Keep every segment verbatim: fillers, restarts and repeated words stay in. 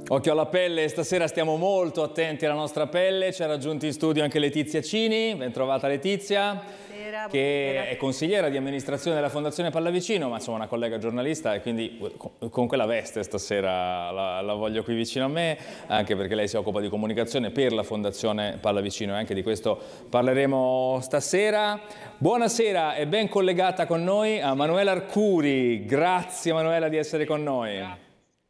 Occhio alla pelle, stasera stiamo molto attenti alla nostra pelle. Ci ha raggiunto in studio anche Letizia Cini. Ben trovata Letizia, buonasera, che buonasera. è consigliera di amministrazione della Fondazione Pallavicino, ma insomma una collega giornalista, e quindi con quella veste stasera la, la voglio qui vicino a me, anche perché lei si occupa di comunicazione per la Fondazione Pallavicino e anche di questo parleremo stasera. Buonasera e ben collegata con noi a Manuela Arcuri. Grazie Manuela di essere con noi.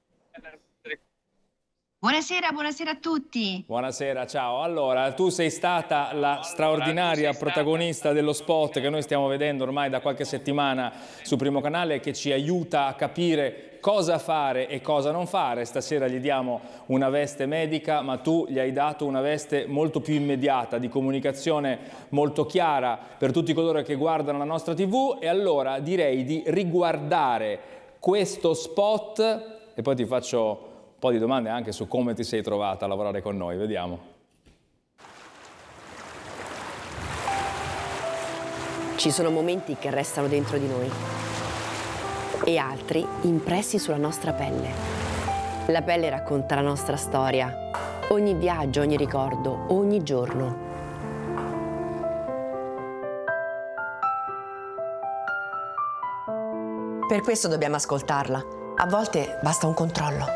Buonasera, buonasera a tutti. Buonasera, ciao. Allora, tu sei stata la straordinaria protagonista dello spot che noi stiamo vedendo ormai da qualche settimana su Primo Canale, che ci aiuta a capire cosa fare e cosa non fare. Stasera gli diamo una veste medica, ma tu gli hai dato una veste molto più immediata, di comunicazione molto chiara per tutti coloro che guardano la nostra tivù. E allora direi di riguardare questo spot e poi ti faccio un po' di domande anche su come ti sei trovata a lavorare con noi. Vediamo. Ci sono momenti che restano dentro di noi e altri impressi sulla nostra pelle. La pelle racconta la nostra storia, ogni viaggio, ogni ricordo, ogni giorno. Per questo dobbiamo ascoltarla. A volte basta un controllo.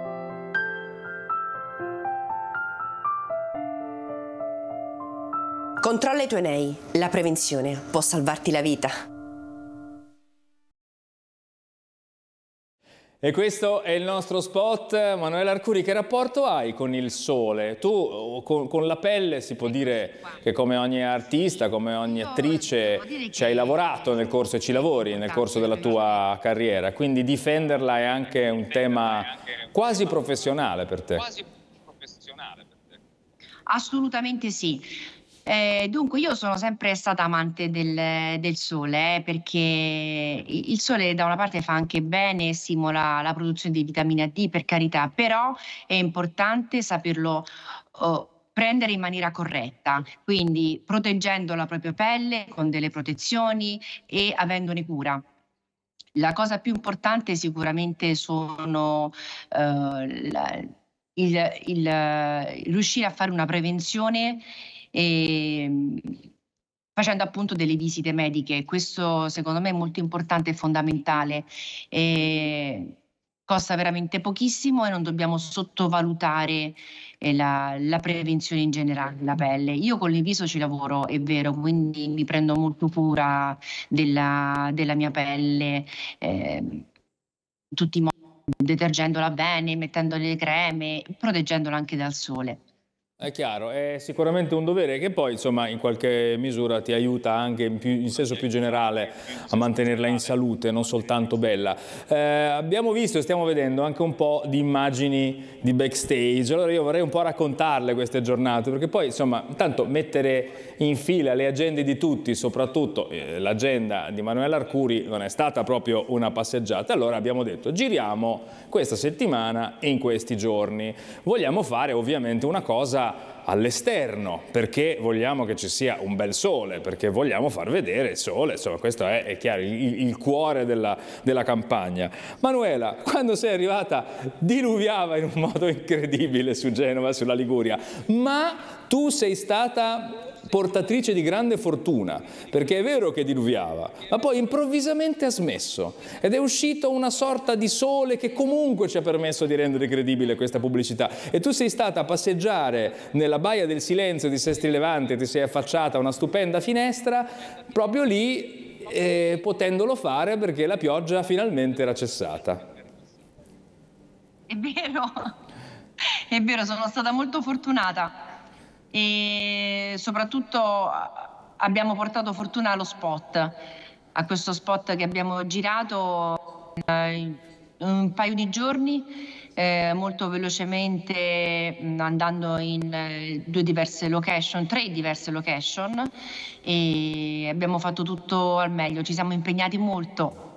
Controlla i tuoi nei. La prevenzione può salvarti la vita. E questo è il nostro spot. Manuela Arcuri, che rapporto hai con il sole? Tu con, con la pelle si può dire che come ogni artista, come ogni attrice ci hai lavorato nel corso e ci lavori nel corso della tua carriera, quindi difenderla è anche un tema quasi professionale per te. Assolutamente sì. Eh, dunque io sono sempre stata amante del, del sole, eh, perché il sole da una parte fa anche bene, stimola la produzione di vitamina D, per carità, però è importante saperlo oh, prendere in maniera corretta, quindi proteggendo la propria pelle con delle protezioni e avendone cura. La cosa più importante sicuramente sono eh, la, il, il, riuscire a fare una prevenzione e, facendo appunto delle visite mediche. Questo secondo me è molto importante e fondamentale. E costa veramente pochissimo e non dobbiamo sottovalutare eh, la, la prevenzione in generale della pelle. Io con il viso ci lavoro, è vero, quindi mi prendo molto cura della, della mia pelle, eh, in tutti i modi, detergendola bene, mettendo le creme, proteggendola anche dal sole. È chiaro, è sicuramente un dovere che poi insomma in qualche misura ti aiuta anche in, più, in senso più generale a mantenerla in salute, non soltanto bella. Eh, abbiamo visto e stiamo vedendo anche un po' di immagini di backstage, allora io vorrei un po' raccontarle queste giornate, perché poi insomma intanto mettere in fila le agende di tutti, soprattutto eh, l'agenda di Manuela Arcuri non è stata proprio una passeggiata, allora abbiamo detto giriamo questa settimana e in questi giorni. Vogliamo fare ovviamente una cosa all'esterno, perché vogliamo che ci sia un bel sole, perché vogliamo far vedere il sole, insomma questo è, è chiaro, il, il cuore della, della campagna. Manuela, quando sei arrivata diluviava in un modo incredibile su Genova, sulla Liguria, ma tu sei stata portatrice di grande fortuna, perché è vero che diluviava, ma poi improvvisamente ha smesso ed è uscito una sorta di sole che comunque ci ha permesso di rendere credibile questa pubblicità. E tu sei stata a passeggiare nella Baia del Silenzio di Sestri Levante, ti sei affacciata a una stupenda finestra, proprio lì eh, potendolo fare perché la pioggia finalmente era cessata. È vero, è vero, sono stata molto fortunata. E soprattutto abbiamo portato fortuna allo spot, a questo spot che abbiamo girato in un paio di giorni, eh, molto velocemente, andando in due diverse location, tre diverse location, e abbiamo fatto tutto al meglio, ci siamo impegnati molto.